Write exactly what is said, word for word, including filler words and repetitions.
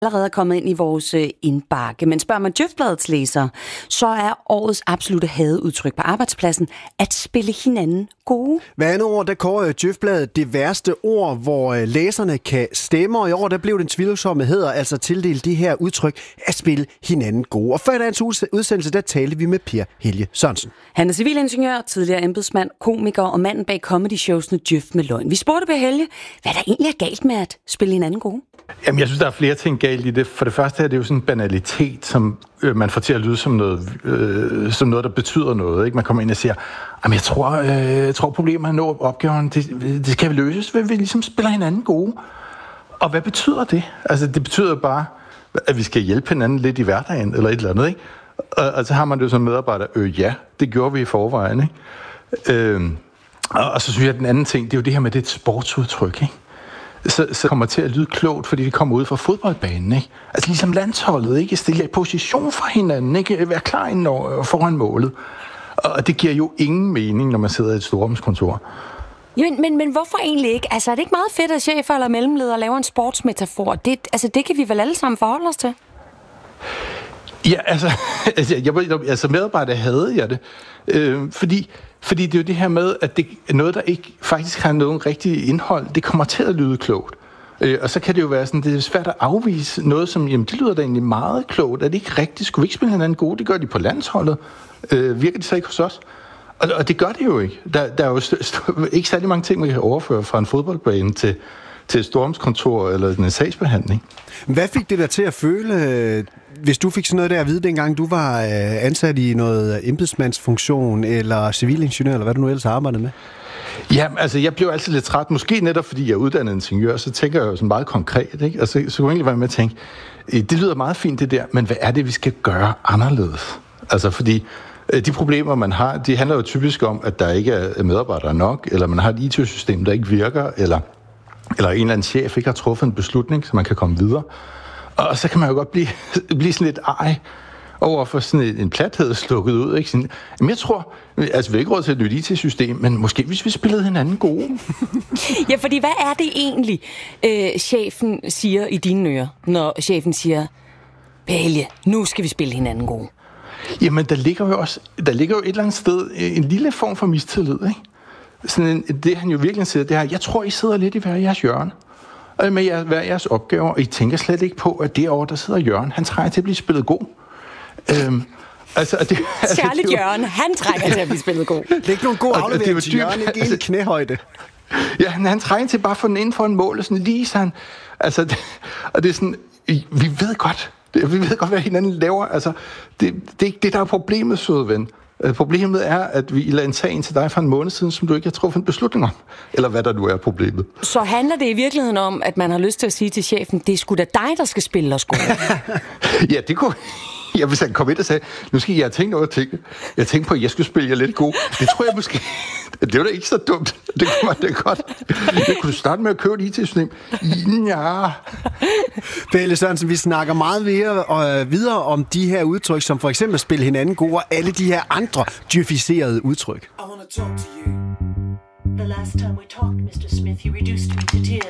allerede er kommet ind i vores indbakke. Men spørger man Djøf-bladets læsere, så er årets absolutte hadeudtryk på arbejdspladsen at spille hinanden gode. Hver andet år, der kårer Djøf-bladet det værste ord, hvor læserne kan stemme, og i år der blev den tvivlsomme hæder altså tildelt det her udtryk at spille hinanden gode. Og før dagens udsendelse, der talte vi med Per Helge Sørensen. Han er civilingeniør, tidligere embedsmand, komiker og manden bag comedy-showsene Djøf med løgn. Vi spurgte Per Helge, hvad der egentlig er galt med at spille hinanden gode. Jamen, jeg synes, der er flere ting galt i det. For det første er det jo sådan en banalitet, som øh, man får til at lyde som noget, øh, som noget, der betyder noget. Ikke? Man kommer ind og siger, jamen, jeg tror, øh, jeg tror problemet er opgaven, det, det skal vi løses, hvis vi ligesom spiller hinanden gode. Og hvad betyder det? Altså, det betyder bare, at vi skal hjælpe hinanden lidt i hverdagen, eller et eller andet, ikke? Og, og så har man det jo som medarbejder, øh, ja, det gjorde vi i forvejen, ikke? Øh, og, og så synes jeg, at den anden ting, det er jo det her med, det er et sportsudtryk, ikke? Så, så kommer til at lyde klogt, fordi det kommer ud fra fodboldbanen, ikke? Altså ligesom landsholdet, ikke? Stille i position for hinanden, ikke? Være klar ind foran målet. Og det giver jo ingen mening, når man sidder i et storrumskontor. Men, men, men hvorfor egentlig ikke? Altså er det ikke meget fedt, at chefer eller mellemledere laver en sportsmetafor? Det, altså det kan vi vel alle sammen forholde os til? Ja, altså, altså, jeg, altså medarbejder havde jeg det. Øh, fordi, fordi det er jo det her med, at det noget, der ikke faktisk har noget rigtigt indhold, det kommer til at lyde klogt. Øh, og så kan det jo være sådan, det er svært at afvise noget, som, jamen det lyder da egentlig meget klogt. Er det ikke rigtigt? Skulle vi ikke spille hinanden gode? Det gør de på landsholdet. Øh, virker det så ikke hos os? Og, og det gør det jo ikke. Der, der er jo st- st- ikke særlig mange ting, man kan overføre fra en fodboldbane til, til et stormskontor eller en sagsbehandling. Hvad fik det der til at føle, hvis du fik sådan noget der at vide, dengang du var ansat i noget embedsmandsfunktion eller civilingeniør, eller hvad du nu ellers arbejdede med? Ja, altså jeg blev altid lidt træt. Måske netop fordi jeg er uddannet ingeniør, så tænker jeg jo sådan meget konkret, ikke? Altså, så kunne jeg egentlig være med at tænke, det lyder meget fint det der, men hvad er det, vi skal gøre anderledes? Altså fordi de problemer, man har, de handler jo typisk om, at der ikke er medarbejdere nok, eller man har et I T-system, der ikke virker, eller eller en eller anden chef ikke har truffet en beslutning, så man kan komme videre. Og så kan man jo godt blive, blive sådan lidt ej over for sådan en, en plathed slukket ud. Ikke? Sådan, jamen jeg tror, altså vi har ikke råd til et nyt I T-system, men måske hvis vi spillede hinanden gode. Ja, fordi hvad er det egentlig, øh, chefen siger i dine ører, når chefen siger, Helge, nu skal vi spille hinanden gode? Jamen der ligger jo også, der ligger jo et eller andet sted en lille form for mistillid, ikke? Sådan en, det han jo virkelig siger, det er, jeg tror, I sidder lidt i hver jeres hjørne, og med jeres, hver jeres opgaver, og I tænker slet ikke på, at derovre, der sidder Jørgen, han trænger til at blive spillet god. Øhm, altså, det, altså, Særligt det, Jørgen, han trænger til at blive spillet god. Det er ikke nogen god aflevering til Jørgen, ikke altså, en knæhøjde. Ja, han, han trænger til bare at få den ind for en mål, og sådan lige sådan, altså, det, og det er sådan, vi ved godt, det, vi ved godt, hvad hinanden laver, altså, det, det, det der er problemet, søde ven. Problemet er, at vi lader en sag ind til dig for en måned siden, som du ikke har truffet en beslutning om. Eller hvad der nu er problemet. Så handler det i virkeligheden om, at man har lyst til at sige til chefen, det er sgu da dig, der skal spille os gode. Ja, det kunne... Ja, hvis han kom ind og sagde, nu skal jeg have tænkt over ting. Jeg tænkte på, at jeg skulle spille jer lidt god. Det tror jeg måske... Det var da ikke så dumt. Det kunne man da godt. Det kunne du starte med at købe et I T-system. Ja. Pelle Sørensen, vi snakker meget videre, og videre om de her udtryk, som for eksempel spille hinanden gode, og alle de her andre djøficerede udtryk. I wanna talk to you. The last time we talked, mister Smith, you reduced me to tears.